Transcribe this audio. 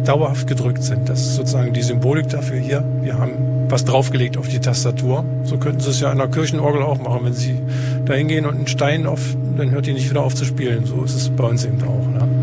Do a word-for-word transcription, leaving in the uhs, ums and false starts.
dauerhaft gedrückt sind. Das ist sozusagen die Symbolik dafür hier. Wir haben was draufgelegt auf die Tastatur. So könnten Sie es ja an der Kirchenorgel auch machen. Wenn Sie da hingehen und einen Stein auf, dann hört die nicht wieder auf zu spielen. So ist es bei uns eben auch. Ne?